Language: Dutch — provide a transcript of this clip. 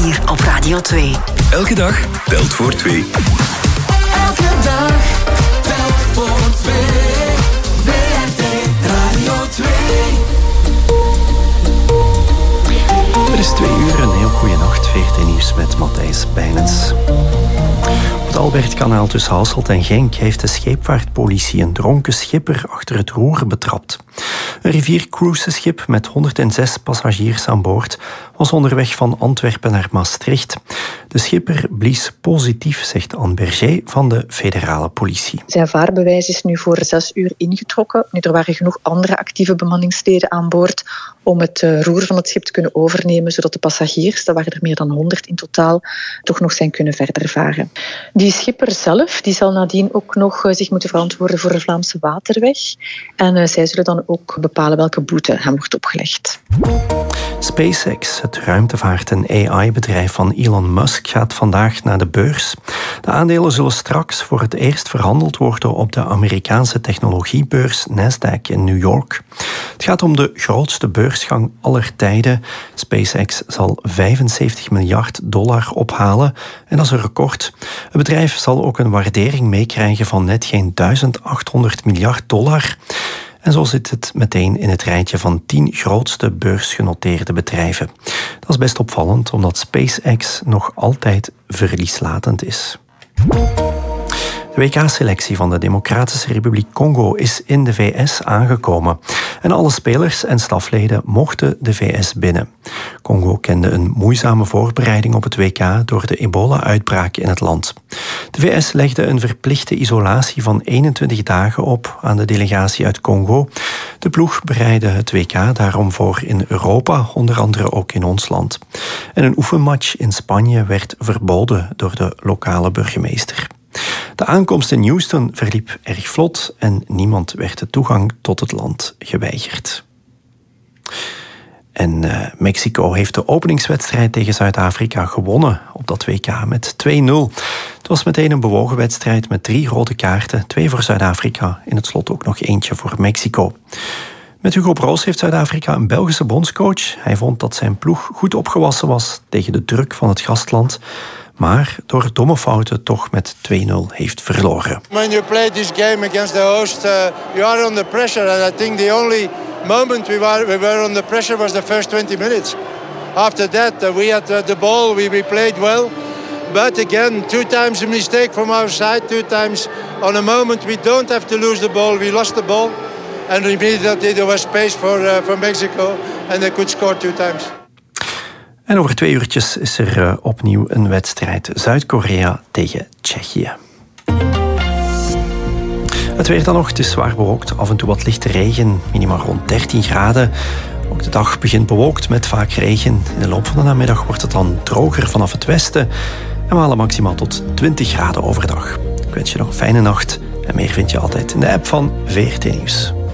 hier op Radio 2. Elke dag telt voor 2. Elke dag telt voor 2. WRT Radio 2. Het is 2 uur, een heel goede nacht. VRT Nieuws met Matthijs Bijnens. Op het Albertkanaal tussen Hasselt en Genk heeft de scheepvaartpolitie een dronken schipper achter het roer betrapt. Een riviercruiseschip met 106 passagiers aan boord was onderweg van Antwerpen naar Maastricht. De schipper blies positief, zegt Anne Berger van de federale politie. Zijn vaarbewijs is nu voor 6 uur ingetrokken. Nu, er waren genoeg andere actieve bemanningsleden aan boord om het roer van het schip te kunnen overnemen, zodat de passagiers, dat waren er meer dan 100 in totaal, toch nog zijn kunnen verder varen. Die schipper zelf die zal nadien ook nog zich moeten verantwoorden voor de Vlaamse Waterweg. En zij zullen dan ook bepalen welke boete hem wordt opgelegd. SpaceX, het ruimtevaart- en AI-bedrijf van Elon Musk, gaat vandaag naar de beurs. De aandelen zullen straks voor het eerst verhandeld worden op de Amerikaanse technologiebeurs Nasdaq in New York. Het gaat om de grootste beursgang aller tijden. SpaceX zal $75 miljard ophalen en dat is een record. Het bedrijf zal ook een waardering meekrijgen van net geen $1.800 miljard. En zo zit het meteen in het rijtje van 10 grootste beursgenoteerde bedrijven. Dat is best opvallend, omdat SpaceX nog altijd verlieslatend is. De WK-selectie van de Democratische Republiek Congo is in de VS aangekomen. En alle spelers en stafleden mochten de VS binnen. Congo kende een moeizame voorbereiding op het WK door de ebola-uitbraak in het land. De VS legde een verplichte isolatie van 21 dagen op aan de delegatie uit Congo. De ploeg bereidde het WK daarom voor in Europa, onder andere ook in ons land. En een oefenmatch in Spanje werd verboden door de lokale burgemeester. De aankomst in Houston verliep erg vlot en niemand werd de toegang tot het land geweigerd. En Mexico heeft de openingswedstrijd tegen Zuid-Afrika gewonnen op dat WK met 2-0. Het was meteen een bewogen wedstrijd met 3 rode kaarten, 2 voor Zuid-Afrika, in het slot ook nog eentje voor Mexico. Met Hugo Broos heeft Zuid-Afrika een Belgische bondscoach. Hij vond dat zijn ploeg goed opgewassen was tegen de druk van het gastland, maar door domme fouten toch met 2-0 heeft verloren. When you play this game against the host, you are under pressure. And I think the only moment we were under pressure was the first 20 minutes. After that, we had the ball, we played well. But again, 2 times a mistake from our side, 2 times on a moment we don't have to lose the ball. We lost the ball. And immediately there was space for Mexico and they could score 2 times. En over 2 uurtjes is er opnieuw een wedstrijd. Zuid-Korea tegen Tsjechië. Het weer dan nog, het is zwaar bewolkt, af en toe wat lichte regen, minimaal rond 13 graden. Ook de dag begint bewolkt met vaak regen. In de loop van de namiddag wordt het dan droger vanaf het westen. En we halen maximaal tot 20 graden overdag. Ik wens je nog een fijne nacht. En meer vind je altijd in de app van VRT Nieuws.